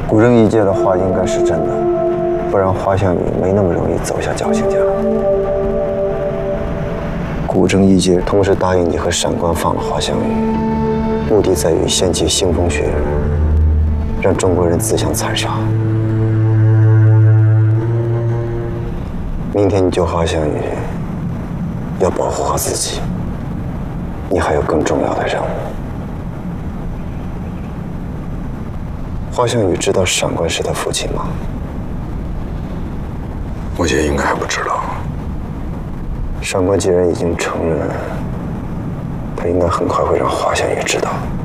古正一介的话应该是真的，不然华夏女没那么容易走下侥幸家。古正一介同时答应你和闪官放了华夏女，目的在于掀起腥风血雨，让中国人自相残杀。明天你救华夏女，要保护好自己，你还有更重要的任务。华夏女知道闪官是他父亲吗？ 我姐应该还不知道。 闪官既然已经承认，他应该很快会让华夏女知道。